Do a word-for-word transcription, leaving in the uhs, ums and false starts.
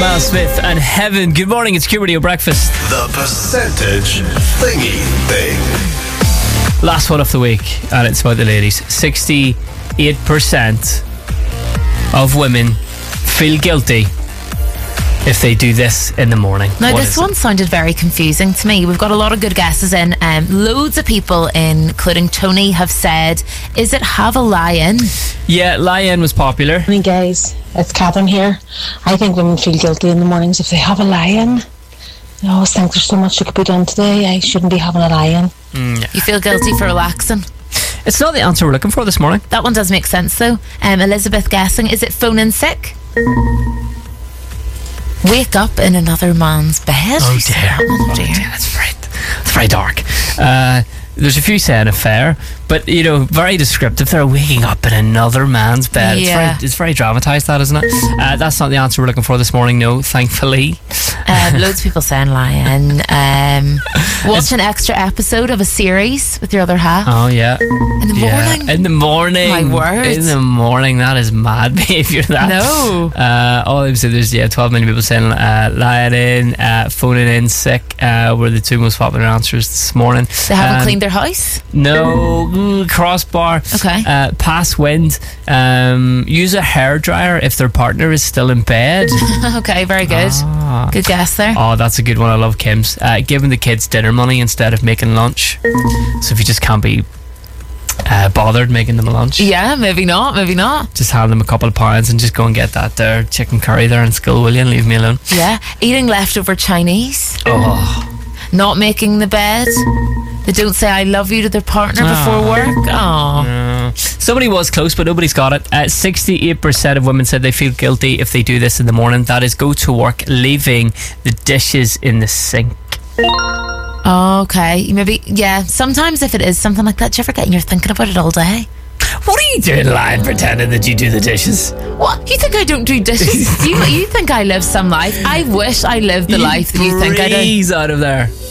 Miles Smith and Heaven. Good morning, it's Q Radio Breakfast. The percentage thingy thing. Last one of the week, and it's about the ladies. sixty-eight percent of women feel guilty if they do this in the morning. Now, What this is one it? sounded very confusing to me. We've got a lot of good guesses in. Um, loads of people, including Tony, have said, is it have a lie-in? Yeah, lie-in was popular. Morning, guys. It's Catherine here. I think women feel guilty in the mornings if they have a lie-in. I always think there's so much that could be done today. I shouldn't be having a lie-in. Mm, yeah. You feel guilty for relaxing? It's not the answer we're looking for this morning. That one does make sense, though. Um, Elizabeth guessing, is it phone in sick? Wake up in another man's bed? Oh dear. Oh Oh dear. dear, that's very, that's very dark. Uh, there's a few saying affair, but you know, very descriptive. They're waking up in another man's bed. It's Yeah. very, it's very dramatised, that, isn't it? Uh, that's not the answer we're looking for this morning. No, thankfully. Um, loads of people saying lie-in. Um, watch an extra episode of a series with your other half. Oh yeah. In the Yeah. morning? In the morning. My word. In the morning. That is mad behaviour. That. No. Uh, all I'm saying, there's yeah, twelve million people saying uh, lying in, uh, phoning in sick. Uh, were the two most popular answers this morning. They haven't Um, cleaned their house? No, mm, crossbar. Okay. Uh, pass wind. Um, use a hairdryer if their partner is still in bed. Okay, very good. Ah. Good guess there. Oh, that's a good one. I love Kim's. Uh, giving the kids dinner money instead of making lunch. So if you just can't be uh, bothered making them a lunch, Yeah, maybe not, maybe not. just hand them a couple of pounds and just go and get that there chicken curry there in school, will you? And leave me alone. Yeah, eating leftover Chinese, Oh, not making the bed. They don't say I love you to their partner before Ah. work. Oh, uh, somebody was close, but nobody's got it. Uh, sixty-eight percent of women said they feel guilty if they do this in the morning. That is, go to work leaving the dishes in the sink. okay. Maybe, yeah. Sometimes if it is something like that, do you ever get and you're thinking about it all day? What are you doing, lying, pretending that you do the dishes? What? You think I don't do dishes? you you think I live some life? I wish I lived the life that you think I do. Breeze out of there.